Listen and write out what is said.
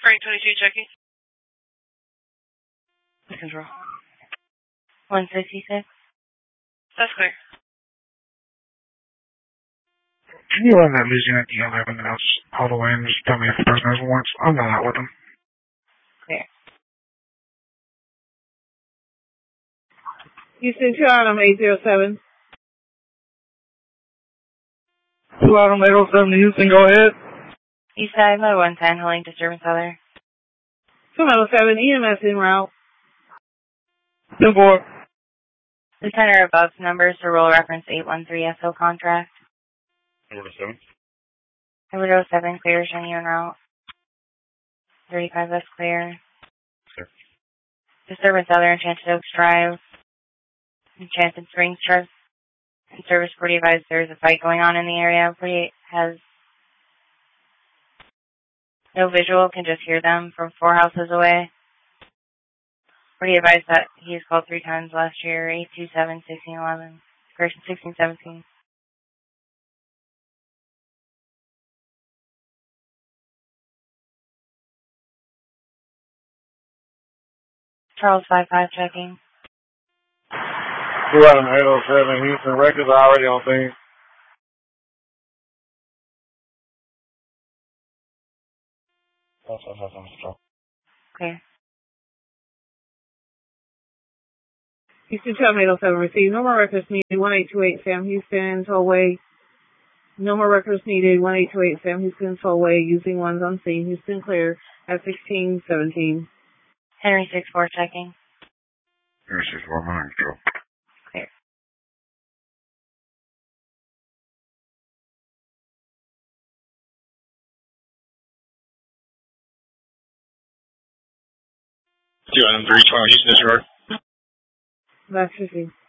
Frank 22 checking. Control. 156. That's clear. Can you run that Louisiana D11 and I'll just all the way and just tell me if the person has warrants? I'm not out with them. Clear. Houston 2 Adam 807. 2 Adam 807 to Houston, go ahead. Eastside, Mode 110, holding disturbance other. 207, EMS en route. 10-4. Lieutenant above numbers to roll reference 813 SO contract. Number 7. Number 07, clear, showing you en route. 35 West clear. Clear. Disturbance other, Enchanted Oaks Drive. Enchanted Springs Trust. And service 40 advised there is a fight going on in the area. 48 has no visual, can just hear them from 4 houses away. 40 advised that he's called 3 times last year, 827, 1611, correction 1617. Charles 55 checking. 2 Adam 807 Houston, records are already on thing. Clear. Houston 2 Adam 807 received. No more records needed. 1828 Sam Houston tollway. No more records needed. 1828 Sam Houston tollway. Using ones on scene. Houston clear at 1617. Henry 64 checking. Henry 64, mine, control. Clear. Two Adam 312 Houston disregard. That's received.